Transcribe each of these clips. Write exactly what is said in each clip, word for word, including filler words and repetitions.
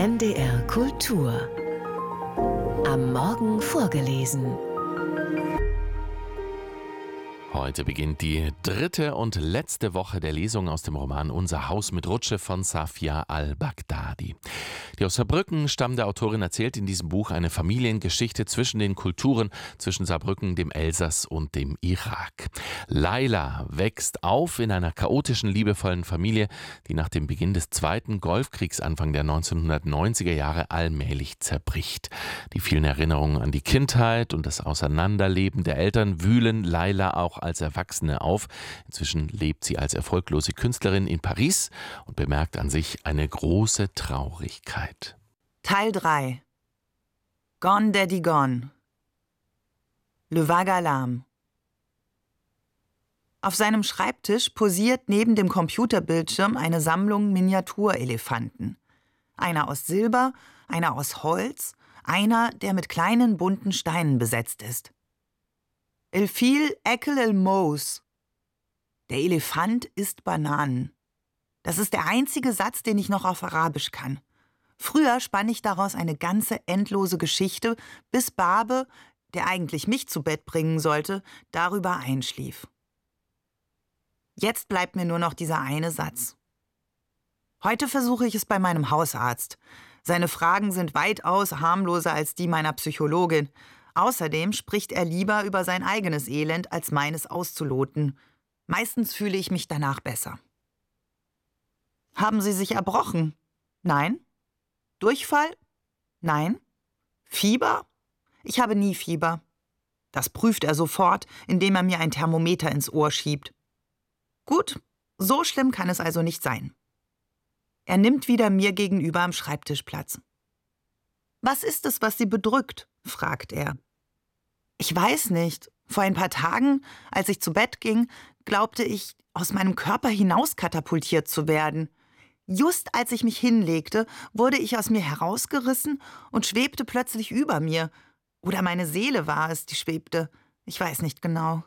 N D R Kultur. Am Morgen vorgelesen. Heute beginnt die dritte und letzte Woche der Lesung aus dem Roman Unser Haus mit Rutsche von Safia al-Baghdadi. Die aus Saarbrücken stammende Autorin erzählt in diesem Buch eine Familiengeschichte zwischen den Kulturen, zwischen Saarbrücken, dem Elsass und dem Irak. Laila wächst auf in einer chaotischen, liebevollen Familie, die nach dem Beginn des Zweiten Golfkriegs Anfang der neunzehnhundertneunziger Jahre allmählich zerbricht. Die vielen Erinnerungen an die Kindheit und das Auseinanderleben der Eltern wühlen Laila auch als Erwachsene auf. Inzwischen lebt sie als erfolglose Künstlerin in Paris und bemerkt an sich eine große Traurigkeit. Teil drei. Gone Daddy Gone. Le Vague Alarme. Auf seinem Schreibtisch posiert neben dem Computerbildschirm eine Sammlung Miniaturelefanten. Einer aus Silber, einer aus Holz, einer, der mit kleinen bunten Steinen besetzt ist. El fil ekel el mous. Der Elefant isst Bananen. Das ist der einzige Satz, den ich noch auf Arabisch kann. Früher spann ich daraus eine ganze endlose Geschichte, bis Barbe, der eigentlich mich zu Bett bringen sollte, darüber einschlief. Jetzt bleibt mir nur noch dieser eine Satz. Heute versuche ich es bei meinem Hausarzt. Seine Fragen sind weitaus harmloser als die meiner Psychologin. Außerdem spricht er lieber über sein eigenes Elend, als meines auszuloten. Meistens fühle ich mich danach besser. Haben Sie sich erbrochen? Nein. Durchfall? Nein. Fieber? Ich habe nie Fieber. Das prüft er sofort, indem er mir ein Thermometer ins Ohr schiebt. Gut, so schlimm kann es also nicht sein. Er nimmt wieder mir gegenüber am Schreibtisch Platz. »Was ist es, was Sie bedrückt?« fragt er. Ich weiß nicht. Vor ein paar Tagen, als ich zu Bett ging, glaubte ich, aus meinem Körper hinaus katapultiert zu werden. Just als ich mich hinlegte, wurde ich aus mir herausgerissen und schwebte plötzlich über mir. Oder meine Seele war es, die schwebte. Ich weiß nicht genau.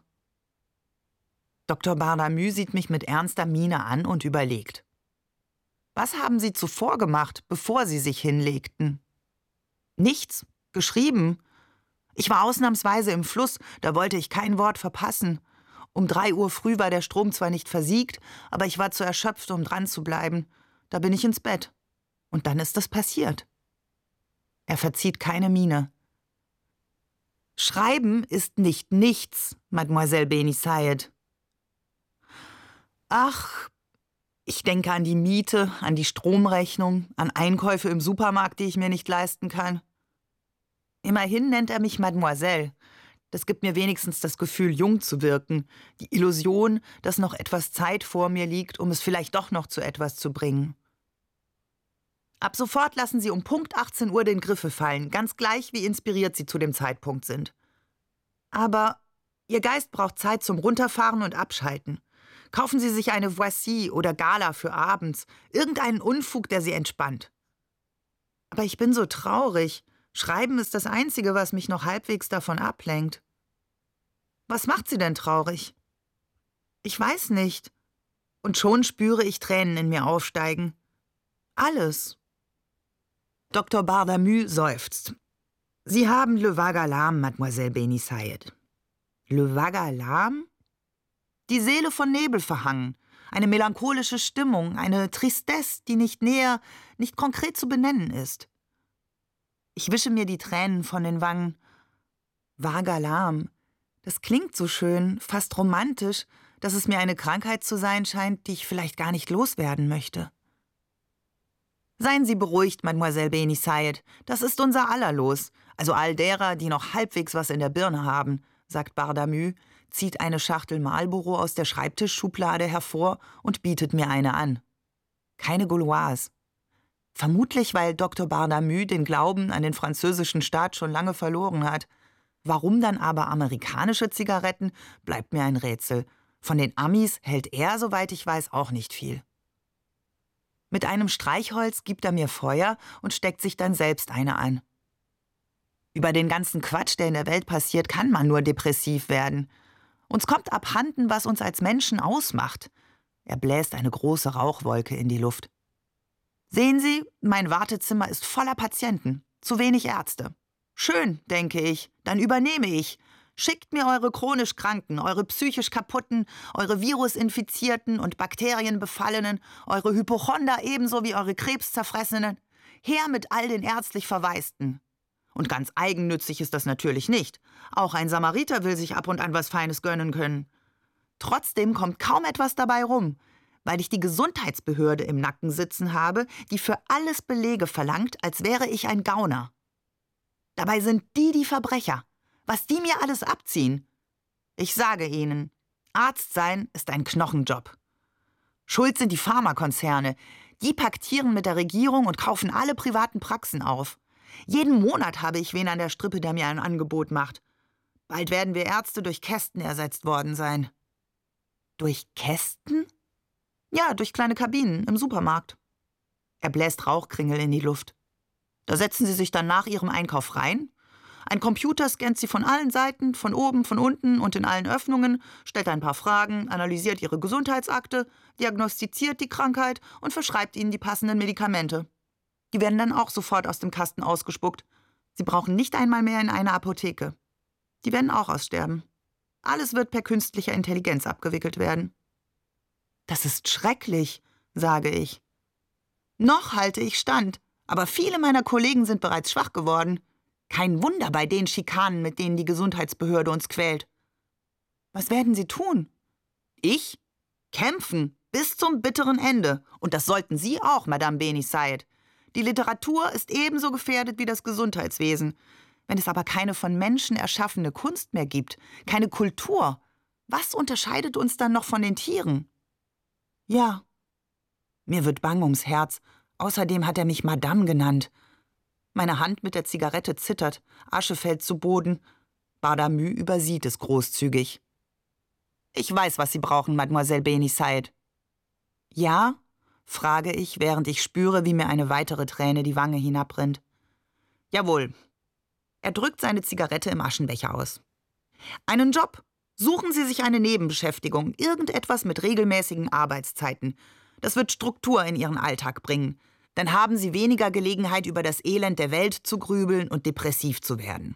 Doktor Bardamü sieht mich mit ernster Miene an und überlegt. Was haben Sie zuvor gemacht, bevor Sie sich hinlegten? Nichts. Geschrieben. Ich war ausnahmsweise im Fluss, da wollte ich kein Wort verpassen. Um drei Uhr früh war der Strom zwar nicht versiegt, aber ich war zu erschöpft, um dran zu bleiben. Da bin ich ins Bett. Und dann ist das passiert. Er verzieht keine Miene. Schreiben ist nicht nichts, Mademoiselle Beni Sayed. Ach, ich denke an die Miete, an die Stromrechnung, an Einkäufe im Supermarkt, die ich mir nicht leisten kann. Immerhin nennt er mich Mademoiselle. Das gibt mir wenigstens das Gefühl, jung zu wirken. Die Illusion, dass noch etwas Zeit vor mir liegt, um es vielleicht doch noch zu etwas zu bringen. Ab sofort lassen Sie um Punkt achtzehn Uhr den Griffel fallen, ganz gleich, wie inspiriert Sie zu dem Zeitpunkt sind. Aber Ihr Geist braucht Zeit zum Runterfahren und Abschalten. Kaufen Sie sich eine Voici oder Gala für abends, irgendeinen Unfug, der Sie entspannt. Aber ich bin so traurig. Schreiben ist das Einzige, was mich noch halbwegs davon ablenkt. Was macht Sie denn traurig? Ich weiß nicht. Und schon spüre ich Tränen in mir aufsteigen. Alles. Doktor Bardamü seufzt. Sie haben Le Vague Alarme, Mademoiselle Beni Sayed. Le Vague Alarme? Die Seele von Nebel verhangen. Eine melancholische Stimmung, eine Tristesse, die nicht näher, nicht konkret zu benennen ist. Ich wische mir die Tränen von den Wangen. Vague Alarme. Das klingt so schön, fast romantisch, dass es mir eine Krankheit zu sein scheint, die ich vielleicht gar nicht loswerden möchte. Seien Sie beruhigt, Mademoiselle Beni Sayed. Das ist unser aller Los, also all derer, die noch halbwegs was in der Birne haben, sagt Bardamü, zieht eine Schachtel Marlboro aus der Schreibtischschublade hervor und bietet mir eine an. Keine Gauloise. Vermutlich, weil Doktor Bardamü den Glauben an den französischen Staat schon lange verloren hat. Warum dann aber amerikanische Zigaretten, bleibt mir ein Rätsel. Von den Amis hält er, soweit ich weiß, auch nicht viel. Mit einem Streichholz gibt er mir Feuer und steckt sich dann selbst eine an. Über den ganzen Quatsch, der in der Welt passiert, kann man nur depressiv werden. Uns kommt abhanden, was uns als Menschen ausmacht. Er bläst eine große Rauchwolke in die Luft. Sehen Sie, mein Wartezimmer ist voller Patienten. Zu wenig Ärzte. Schön, denke ich, dann übernehme ich. Schickt mir eure chronisch Kranken, eure psychisch Kaputten, eure Virusinfizierten und Bakterienbefallenen, eure Hypochonder ebenso wie eure Krebszerfressenen. Her mit all den ärztlich Verwaisten. Und ganz eigennützig ist das natürlich nicht. Auch ein Samariter will sich ab und an was Feines gönnen können. Trotzdem kommt kaum etwas dabei rum, weil ich die Gesundheitsbehörde im Nacken sitzen habe, die für alles Belege verlangt, als wäre ich ein Gauner. Dabei sind die die Verbrecher. Was die mir alles abziehen. Ich sage Ihnen, Arzt sein ist ein Knochenjob. Schuld sind die Pharmakonzerne. Die paktieren mit der Regierung und kaufen alle privaten Praxen auf. Jeden Monat habe ich wen an der Strippe, der mir ein Angebot macht. Bald werden wir Ärzte durch Kästen ersetzt worden sein. Durch Kästen? Ja, durch kleine Kabinen im Supermarkt. Er bläst Rauchkringel in die Luft. Da setzen Sie sich dann nach Ihrem Einkauf rein. Ein Computer scannt Sie von allen Seiten, von oben, von unten und in allen Öffnungen, stellt ein paar Fragen, analysiert Ihre Gesundheitsakte, diagnostiziert die Krankheit und verschreibt Ihnen die passenden Medikamente. Die werden dann auch sofort aus dem Kasten ausgespuckt. Sie brauchen nicht einmal mehr in eine Apotheke. Die werden auch aussterben. Alles wird per künstlicher Intelligenz abgewickelt werden. Das ist schrecklich, sage ich. Noch halte ich stand, aber viele meiner Kollegen sind bereits schwach geworden. Kein Wunder bei den Schikanen, mit denen die Gesundheitsbehörde uns quält. Was werden Sie tun? Ich? Kämpfen, bis zum bitteren Ende. Und das sollten Sie auch, Madame Beni Sayed. Die Literatur ist ebenso gefährdet wie das Gesundheitswesen. Wenn es aber keine von Menschen erschaffene Kunst mehr gibt, keine Kultur, was unterscheidet uns dann noch von den Tieren? Ja, mir wird bang ums Herz. Außerdem hat er mich Madame genannt. Meine Hand mit der Zigarette zittert, Asche fällt zu Boden. Bardamü übersieht es großzügig. Ich weiß, was Sie brauchen, Mademoiselle Beni Sayed. Ja? Frage ich, während ich spüre, wie mir eine weitere Träne die Wange hinabrinnt. Jawohl. Er drückt seine Zigarette im Aschenbecher aus. Einen Job. Suchen Sie sich eine Nebenbeschäftigung, irgendetwas mit regelmäßigen Arbeitszeiten. Das wird Struktur in Ihren Alltag bringen. Dann haben Sie weniger Gelegenheit, über das Elend der Welt zu grübeln und depressiv zu werden.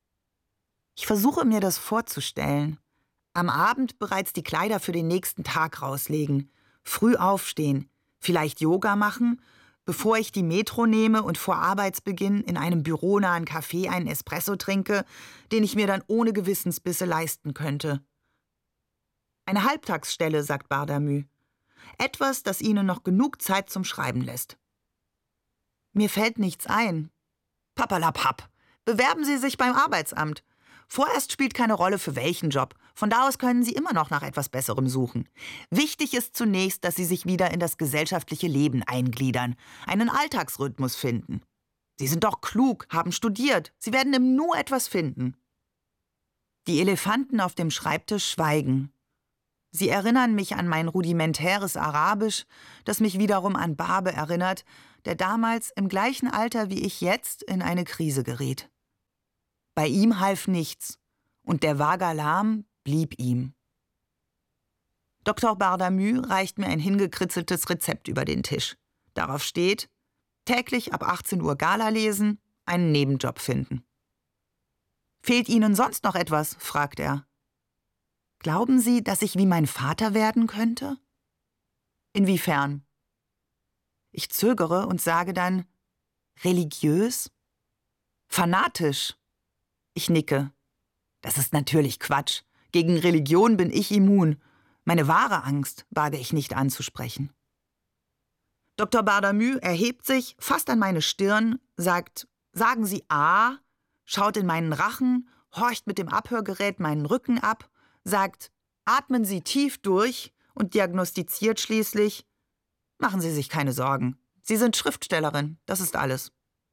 Ich versuche mir das vorzustellen. Am Abend bereits die Kleider für den nächsten Tag rauslegen, früh aufstehen, vielleicht Yoga machen, bevor ich die Metro nehme und vor Arbeitsbeginn in einem büronahen Café einen Espresso trinke, den ich mir dann ohne Gewissensbisse leisten könnte. Eine Halbtagsstelle, sagt Bardamü. Etwas, das Ihnen noch genug Zeit zum Schreiben lässt. Mir fällt nichts ein. Papperlapapp. Bewerben Sie sich beim Arbeitsamt. Vorerst spielt keine Rolle, für welchen Job. Von da aus können Sie immer noch nach etwas Besserem suchen. Wichtig ist zunächst, dass Sie sich wieder in das gesellschaftliche Leben eingliedern, einen Alltagsrhythmus finden. Sie sind doch klug, haben studiert. Sie werden im Nu etwas finden. Die Elefanten auf dem Schreibtisch schweigen. Sie erinnern mich an mein rudimentäres Arabisch, das mich wiederum an Barbe erinnert, der damals im gleichen Alter wie ich jetzt in eine Krise geriet. Bei ihm half nichts, und der Vagalam blieb ihm. Doktor Bardamü reicht mir ein hingekritzeltes Rezept über den Tisch. Darauf steht, täglich ab achtzehn Uhr Gala lesen, einen Nebenjob finden. »Fehlt Ihnen sonst noch etwas?« fragt er. »Glauben Sie, dass ich wie mein Vater werden könnte?« »Inwiefern?« Ich zögere und sage dann, »religiös?« »Fanatisch?« Ich nicke. Das ist natürlich Quatsch. Gegen Religion bin ich immun. Meine wahre Angst wage ich nicht anzusprechen. Doktor Bardamü erhebt sich, fasst an meine Stirn, sagt, sagen Sie A, schaut in meinen Rachen, horcht mit dem Abhörgerät meinen Rücken ab, sagt, atmen Sie tief durch und diagnostiziert schließlich, machen Sie sich keine Sorgen. Sie sind Schriftstellerin, das ist alles.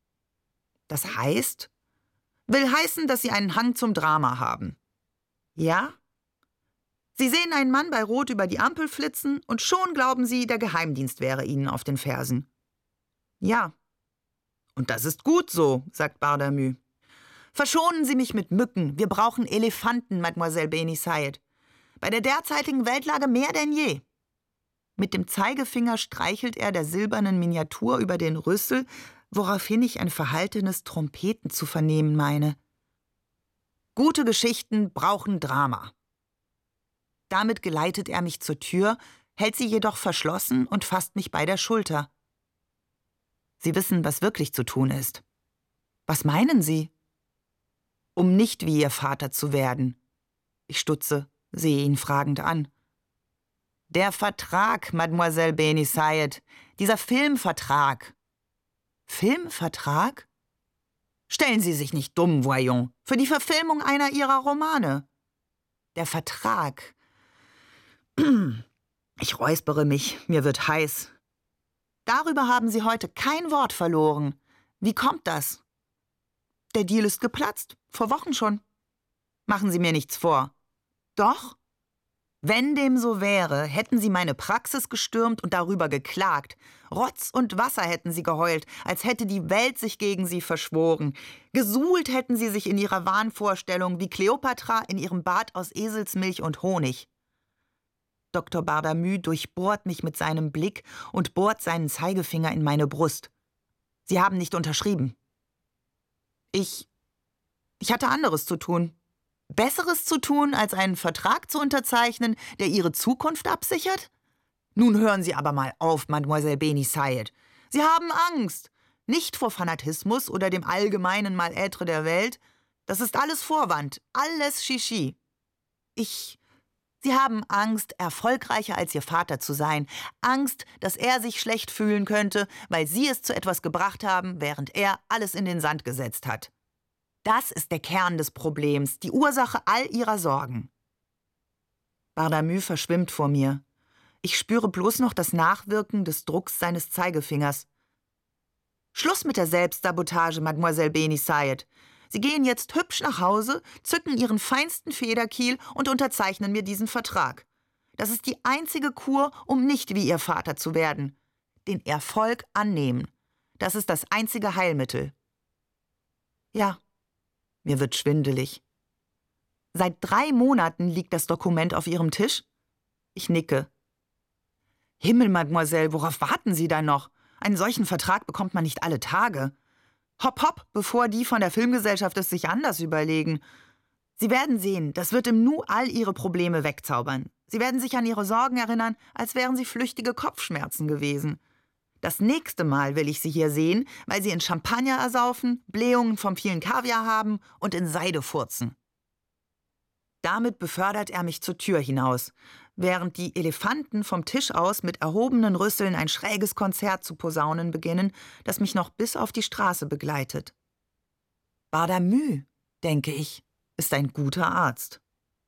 Das heißt, will heißen, dass Sie einen Hang zum Drama haben. Ja? Sie sehen einen Mann bei Rot über die Ampel flitzen und schon glauben Sie, der Geheimdienst wäre Ihnen auf den Fersen. Ja. Und das ist gut so, sagt Bardamü. Verschonen Sie mich mit Mücken, wir brauchen Elefanten, Mademoiselle Beni Sayed. Bei der derzeitigen Weltlage mehr denn je. Mit dem Zeigefinger streichelt er der silbernen Miniatur über den Rüssel, woraufhin ich ein verhaltenes Trompeten zu vernehmen meine. Gute Geschichten brauchen Drama. Damit geleitet er mich zur Tür, hält sie jedoch verschlossen und fasst mich bei der Schulter. Sie wissen, was wirklich zu tun ist. Was meinen Sie? Um nicht wie Ihr Vater zu werden. Ich stutze, sehe ihn fragend an. Der Vertrag, Mademoiselle Beni Sayed, dieser Filmvertrag. Filmvertrag? Stellen Sie sich nicht dumm, Voyons, für die Verfilmung einer Ihrer Romane. Der Vertrag. Ich räuspere mich, mir wird heiß. Darüber haben Sie heute kein Wort verloren. Wie kommt das? Der Deal ist geplatzt, vor Wochen schon. Machen Sie mir nichts vor. Doch? Wenn dem so wäre, hätten Sie meine Praxis gestürmt und darüber geklagt. Rotz und Wasser hätten Sie geheult, als hätte die Welt sich gegen Sie verschworen. Gesuhlt hätten Sie sich in Ihrer Wahnvorstellung wie Kleopatra in ihrem Bad aus Eselsmilch und Honig. Doktor Bardamü durchbohrt mich mit seinem Blick und bohrt seinen Zeigefinger in meine Brust. Sie haben nicht unterschrieben. Ich... Ich hatte anderes zu tun. Besseres zu tun, als einen Vertrag zu unterzeichnen, der Ihre Zukunft absichert? Nun hören Sie aber mal auf, Mademoiselle Beni Sayed. Sie haben Angst. Nicht vor Fanatismus oder dem allgemeinen Mal-Être der Welt. Das ist alles Vorwand, alles Shishi. Ich... Sie haben Angst, erfolgreicher als Ihr Vater zu sein. Angst, dass er sich schlecht fühlen könnte, weil Sie es zu etwas gebracht haben, während er alles in den Sand gesetzt hat. Das ist der Kern des Problems, die Ursache all Ihrer Sorgen. Bardamü verschwimmt vor mir. Ich spüre bloß noch das Nachwirken des Drucks seines Zeigefingers. Schluss mit der Selbstsabotage, Mademoiselle Beni Sayed. Sie gehen jetzt hübsch nach Hause, zücken Ihren feinsten Federkiel und unterzeichnen mir diesen Vertrag. Das ist die einzige Kur, um nicht wie Ihr Vater zu werden. Den Erfolg annehmen. Das ist das einzige Heilmittel. Ja, mir wird schwindelig. Seit drei Monaten liegt das Dokument auf Ihrem Tisch? Ich nicke. Himmel, Mademoiselle, worauf warten Sie da noch? Einen solchen Vertrag bekommt man nicht alle Tage. Hopp, hopp, bevor die von der Filmgesellschaft es sich anders überlegen. Sie werden sehen, das wird im Nu all Ihre Probleme wegzaubern. Sie werden sich an Ihre Sorgen erinnern, als wären sie flüchtige Kopfschmerzen gewesen. Das nächste Mal will ich Sie hier sehen, weil Sie in Champagner ersaufen, Blähungen vom vielen Kaviar haben und in Seide furzen. Damit befördert er mich zur Tür hinaus, während die Elefanten vom Tisch aus mit erhobenen Rüsseln ein schräges Konzert zu posaunen beginnen, das mich noch bis auf die Straße begleitet. Bardamü, denke ich, ist ein guter Arzt.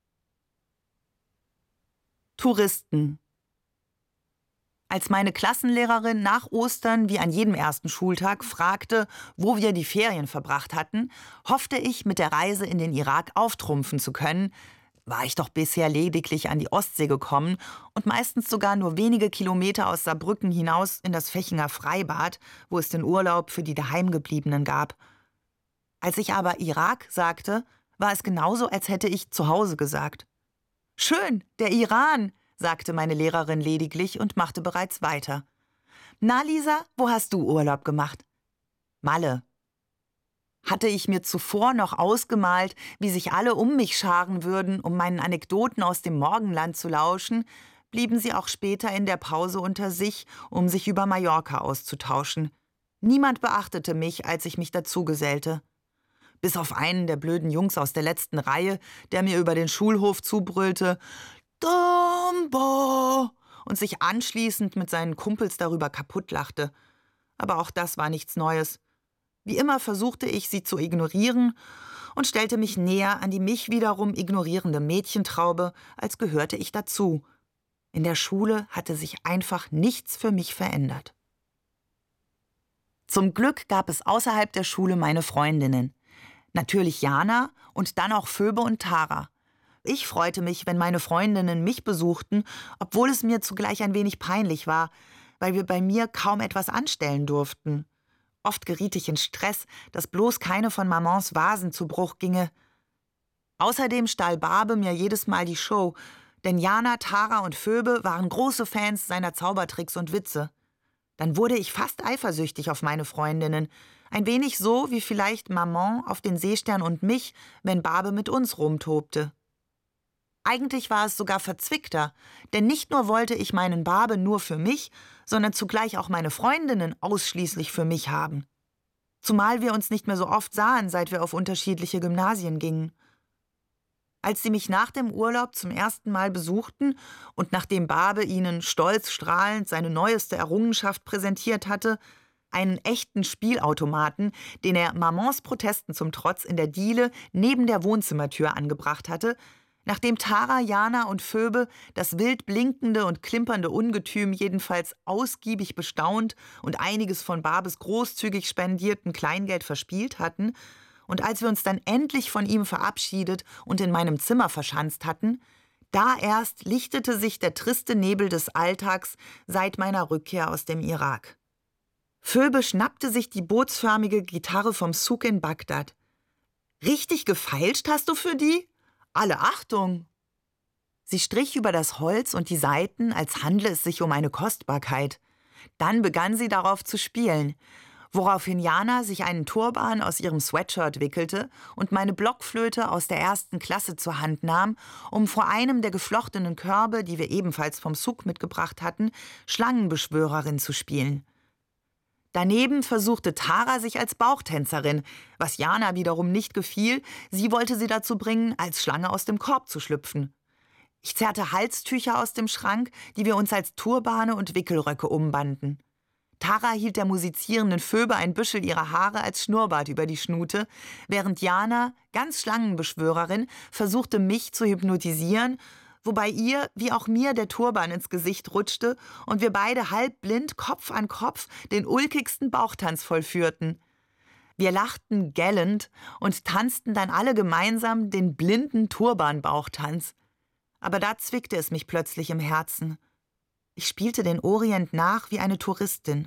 Touristen. Als meine Klassenlehrerin nach Ostern wie an jedem ersten Schultag fragte, wo wir die Ferien verbracht hatten, hoffte ich, mit der Reise in den Irak auftrumpfen zu können, war ich doch bisher lediglich an die Ostsee gekommen und meistens sogar nur wenige Kilometer aus Saarbrücken hinaus in das Fechinger Freibad, wo es den Urlaub für die Daheimgebliebenen gab. Als ich aber Irak sagte, war es genauso, als hätte ich zu Hause gesagt. »Schön, der Iran«, sagte meine Lehrerin lediglich und machte bereits weiter. »Na, Lisa, wo hast du Urlaub gemacht?« »Malle.« Hatte ich mir zuvor noch ausgemalt, wie sich alle um mich scharen würden, um meinen Anekdoten aus dem Morgenland zu lauschen, blieben sie auch später in der Pause unter sich, um sich über Mallorca auszutauschen. Niemand beachtete mich, als ich mich dazugesellte. Bis auf einen der blöden Jungs aus der letzten Reihe, der mir über den Schulhof zubrüllte, »Dumbo!« und sich anschließend mit seinen Kumpels darüber kaputtlachte. Aber auch das war nichts Neues. Wie immer versuchte ich, sie zu ignorieren und stellte mich näher an die mich wiederum ignorierende Mädchentraube, als gehörte ich dazu. In der Schule hatte sich einfach nichts für mich verändert. Zum Glück gab es außerhalb der Schule meine Freundinnen. Natürlich Jana und dann auch Phoebe und Tara. Ich freute mich, wenn meine Freundinnen mich besuchten, obwohl es mir zugleich ein wenig peinlich war, weil wir bei mir kaum etwas anstellen durften. Oft geriet ich in Stress, dass bloß keine von Mamans Vasen zu Bruch ginge. Außerdem stahl Barbe mir jedes Mal die Show, Denn Jana, Tara und Phoebe waren große Fans seiner Zaubertricks und Witze. Dann wurde ich fast eifersüchtig auf meine Freundinnen. Ein wenig so wie vielleicht Maman auf den Seestern und mich, wenn Barbe mit uns rumtobte. Eigentlich war es sogar verzwickter, denn nicht nur wollte ich meinen Barbe nur für mich, sondern zugleich auch meine Freundinnen ausschließlich für mich haben. Zumal wir uns nicht mehr so oft sahen, seit wir auf unterschiedliche Gymnasien gingen. Als sie mich nach dem Urlaub zum ersten Mal besuchten und nachdem Barbe ihnen stolz strahlend seine neueste Errungenschaft präsentiert hatte, einen echten Spielautomaten, den er Mamans Protesten zum Trotz in der Diele neben der Wohnzimmertür angebracht hatte, nachdem Tara, Jana und Phoebe das wild blinkende und klimpernde Ungetüm jedenfalls ausgiebig bestaunt und einiges von Barbes großzügig spendierten Kleingeld verspielt hatten, und als wir uns dann endlich von ihm verabschiedet und in meinem Zimmer verschanzt hatten, da erst lichtete sich der triste Nebel des Alltags seit meiner Rückkehr aus dem Irak. Phoebe schnappte sich die bootsförmige Gitarre vom Souk in Bagdad. »Richtig gefeilscht hast du für die? Alle Achtung!« Sie strich über das Holz und die Saiten, als handle es sich um eine Kostbarkeit. Dann begann sie darauf zu spielen, woraufhin Jana sich einen Turban aus ihrem Sweatshirt wickelte und meine Blockflöte aus der ersten Klasse zur Hand nahm, um vor einem der geflochtenen Körbe, die wir ebenfalls vom Souk mitgebracht hatten, Schlangenbeschwörerin zu spielen. Daneben versuchte Tara sich als Bauchtänzerin, was Jana wiederum nicht gefiel. Sie wollte sie dazu bringen, als Schlange aus dem Korb zu schlüpfen. Ich zerrte Halstücher aus dem Schrank, die wir uns als Turbane und Wickelröcke umbanden. Tara hielt der musizierenden Phoebe ein Büschel ihrer Haare als Schnurrbart über die Schnute, während Jana, ganz Schlangenbeschwörerin, versuchte, mich zu hypnotisieren, wobei ihr, wie auch mir, der Turban ins Gesicht rutschte und wir beide halbblind, Kopf an Kopf, den ulkigsten Bauchtanz vollführten. Wir lachten gellend und tanzten dann alle gemeinsam den blinden Turban-Bauchtanz. Aber da zwickte es mich plötzlich im Herzen. Ich spielte den Orient nach wie eine Touristin.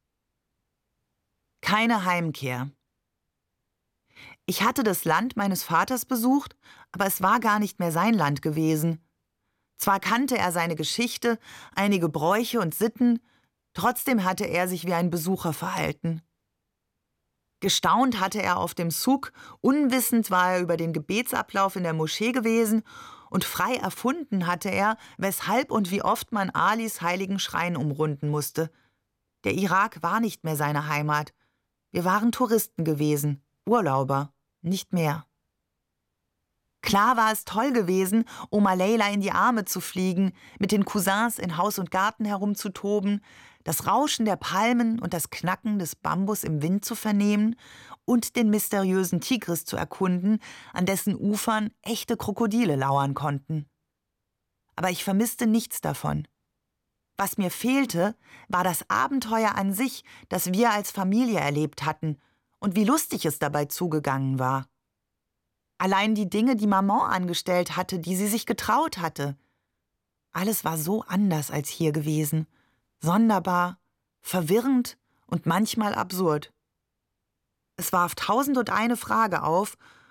Keine Heimkehr. Ich hatte das Land meines Vaters besucht, aber es war gar nicht mehr sein Land gewesen. Zwar kannte er seine Geschichte, einige Bräuche und Sitten, trotzdem hatte er sich wie ein Besucher verhalten. Gestaunt hatte er auf dem Souk, unwissend war er über den Gebetsablauf in der Moschee gewesen und frei erfunden hatte er, weshalb und wie oft man Alis heiligen Schrein umrunden musste. Der Irak war nicht mehr seine Heimat. Wir waren Touristen gewesen, Urlauber, nicht mehr. Klar war es toll gewesen, Oma Leila in die Arme zu fliegen, mit den Cousins in Haus und Garten herumzutoben, das Rauschen der Palmen und das Knacken des Bambus im Wind zu vernehmen und den mysteriösen Tigris zu erkunden, an dessen Ufern echte Krokodile lauern konnten. Aber ich vermisste nichts davon. Was mir fehlte, war das Abenteuer an sich, das wir als Familie erlebt hatten und wie lustig es dabei zugegangen war. Allein die Dinge, die Maman angestellt hatte, die sie sich getraut hatte. Alles war so anders als hier gewesen. Sonderbar, verwirrend und manchmal absurd. Es warf tausend und eine Frage auf